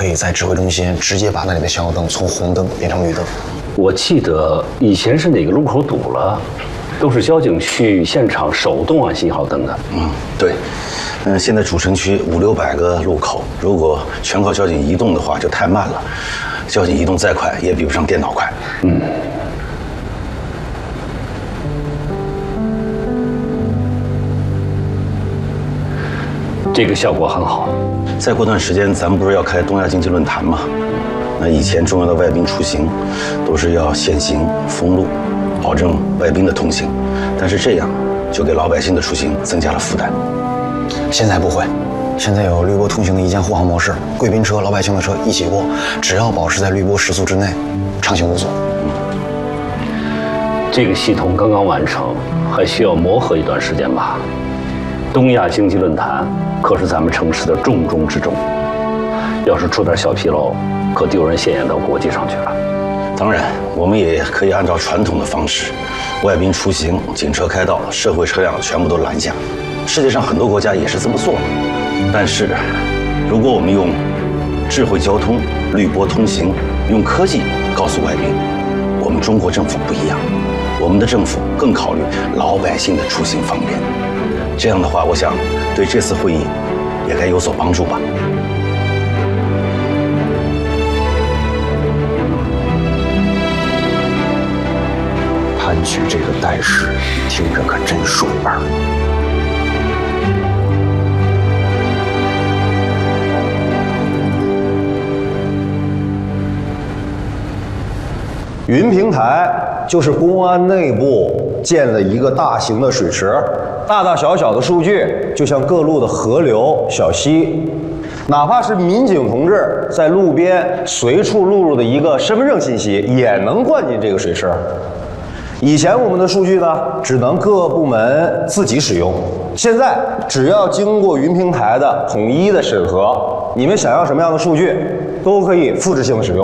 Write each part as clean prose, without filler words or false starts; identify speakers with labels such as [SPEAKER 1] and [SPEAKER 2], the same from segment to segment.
[SPEAKER 1] 以在指挥中心直接把那里的信号灯从红灯变成绿灯。
[SPEAKER 2] 我记得以前是哪个路口堵了，都是交警去现场手动按信号灯的。
[SPEAKER 3] 对。现在主城区500-600个路口，如果全靠交警移动的话，就太慢了。交警移动再快，也比不上电脑快。
[SPEAKER 2] 这个效果很好。
[SPEAKER 3] 再过段时间，咱们不是要开东亚经济论坛吗？那以前重要的外宾出行，都是要限行封路，保证外宾的通行。但是这样，就给老百姓的出行增加了负担。
[SPEAKER 1] 现在不会，现在有绿波通行的一键护航模式，贵宾车、老百姓的车一起过，只要保持在绿波时速之内，畅行无阻。
[SPEAKER 2] 这个系统刚刚完成，还需要磨合一段时间吧。东亚经济论坛可是咱们城市的重中之重，要是出点小纰漏，可丢人现眼到国际上去了。
[SPEAKER 3] 当然，我们也可以按照传统的方式，外宾出行，警车开道，社会车辆全部都拦下。世界上很多国家也是这么做的。但是，如果我们用智慧交通、绿波通行，用科技告诉外宾，我们中国政府不一样，我们的政府更考虑老百姓的出行方便。这样的话，我想对这次会议也该有所帮助吧。
[SPEAKER 1] 潘局这个代事，听着可真顺耳。
[SPEAKER 4] 云平台就是公安内部建了一个大型的水池，大大小小的数据就像各路的河流、小溪，哪怕是民警同志在路边随处录入的一个身份证信息，也能灌进这个水池。以前我们的数据呢，只能各部门自己使用，现在只要经过云平台的统一的审核，你们想要什么样的数据，都可以复制性的使用。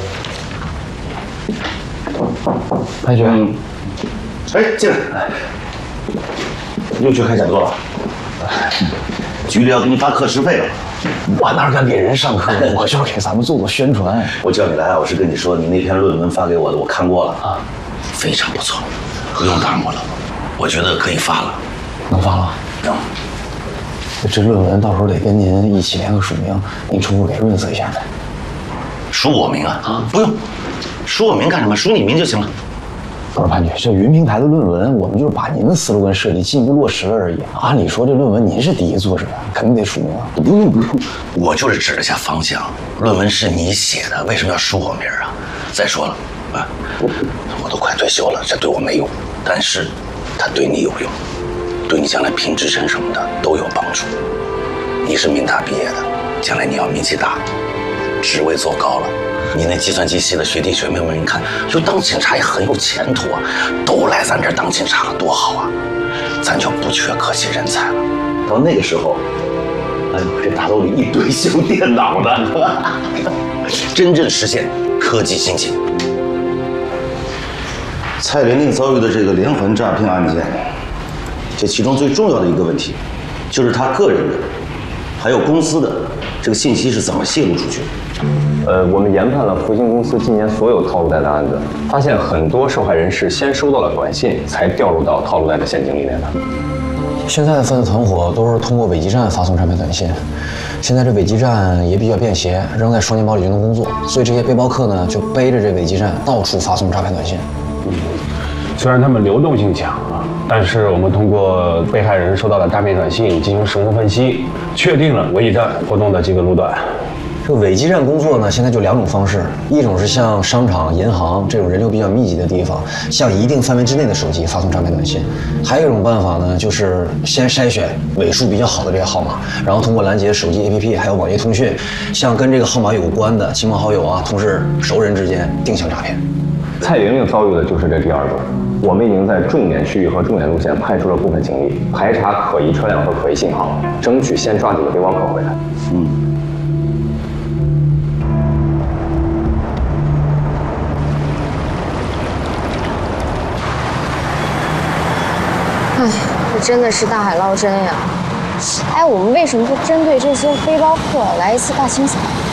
[SPEAKER 1] 潘局，
[SPEAKER 3] 哎，进来，又去开讲座了？局里要给你发课时费了。
[SPEAKER 1] 我哪敢给人上课？我就是给咱们做宣传。
[SPEAKER 3] 我叫你来啊，我是跟你说，你那篇论文发给我的，我看过了啊，非常不错，不用打磨了，我觉得可以发了。
[SPEAKER 1] 能发了？
[SPEAKER 3] 能。
[SPEAKER 1] 这论文到时候得跟您一起连个署名，您初步给润色一下呗。
[SPEAKER 3] 署我名啊？不用，署我名干什么？署你名就行了。
[SPEAKER 1] 不是潘局，这云平台的论文，我们就是把您的思路跟设计进一步落实了而已。按理说这论文您是第一作者，肯定得署名啊。
[SPEAKER 3] 不用，我就是指了下方向。论文是你写的，为什么要署我名啊？再说了，啊，我都快退休了，这对我没用，但是它对你有用，对你将来评职称什么的都有帮助。你是民大毕业的，将来你要名气大，职位做高了。你那计算机系的学弟学妹们，你看，就当警察也很有前途啊，都来咱这儿当警察了，多好啊！咱就不缺科技人才了。到那个时候，哎呦，这大楼里一堆修电脑的，真正实现科技兴起。蔡玲玲遭遇的这个连环诈骗案件，这其中最重要的一个问题，就是她个人的，还有公司的这个信息是怎么泄露出去的。
[SPEAKER 5] 我们研判了福星公司今年所有套路贷的案子，发现很多受害人是先收到了短信，才掉入到套路贷的陷阱里面的。
[SPEAKER 1] 现在的犯罪团伙都是通过伪基站发送诈骗短信，现在这伪基站也比较便携，扔在双肩包里就能工作，所以这些背包客呢就背着这伪基站到处发送诈骗短信。
[SPEAKER 6] 虽然他们流动性强啊，但是我们通过被害人收到的诈骗短信进行生物分析，确定了伪基站活动的几个路段。
[SPEAKER 1] 这个伪基站工作呢，现在就两种方式，一种是向商场、银行这种人流比较密集的地方，向一定范围之内的手机发送诈骗短信；还有一种办法呢，就是先筛选尾数比较好的这些号码，然后通过拦截手机 APP 还有网页通讯，向跟这个号码有关的亲朋好友啊、同事、熟人之间定向诈骗。
[SPEAKER 5] 蔡玲玲遭遇的就是这第二种。我们已经在重点区域和重点路线派出了部分警力，排查可疑车辆和可疑信号，争取先抓几个背包客回来。
[SPEAKER 7] 哎，这真的是大海捞针呀！哎，我们为什么不针对这些背包客来一次大清扫？